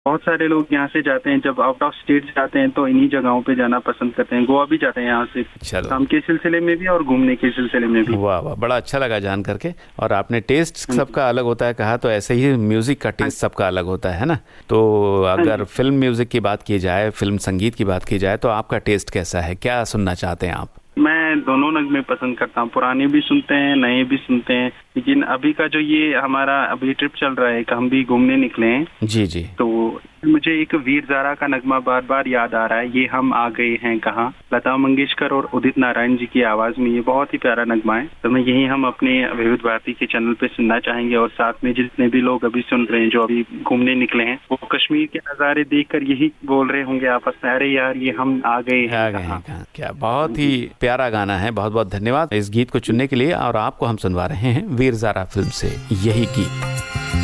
बहुत सारे लोग यहाँ से जाते हैं, जब आउट ऑफ स्टेट जाते हैं तो इन्हीं जगहों पे जाना पसंद करते हैं। गोवा भी जाते हैं यहाँ से चलो, काम के सिलसिले में भी और घूमने के सिलसिले में भी। वाह वाह, बड़ा अच्छा लगा जान करके। और आपने टेस्ट हाँ जी। सबका अलग होता है कहा, तो ऐसे ही म्यूजिक का हाँ टेस्ट सबका अलग होता है ना। तो हाँ अगर जी। फिल्म म्यूजिक की बात की जाए, फिल्म संगीत की बात की जाए, तो आपका टेस्ट कैसा है, क्या सुनना चाहते हैं आप? मैं दोनों नगमे पसंद करता हूँ, पुराने भी सुनते हैं, नए भी सुनते हैं। लेकिन अभी का जो ये हमारा अभी ट्रिप चल रहा है, हम भी घूमने निकले हैं, जी जी। तो मुझे एक वीर ज़ारा का नगमा बार बार याद आ रहा है, ये हम आ गए हैं कहाँ, लता मंगेशकर और उदित नारायण जी की आवाज में। ये बहुत ही प्यारा नगमा है, तो मैं यही हम अपने विविध भारती के चैनल पे सुनना चाहेंगे। और साथ में जितने भी लोग अभी सुन रहे हैं, जो अभी घूमने निकले हैं, वो कश्मीर के नज़ारे देखकर यही बोल रहे होंगे आपस में, अरे यार ये हम आ गए आ हैं गए हैं कहाँ। कहाँ। क्या बहुत ही प्यारा गाना है। बहुत बहुत धन्यवाद इस गीत को चुनने के लिए। और आपको हम सुनवा रहे हैं वीर ज़ारा फिल्म से यही गीत।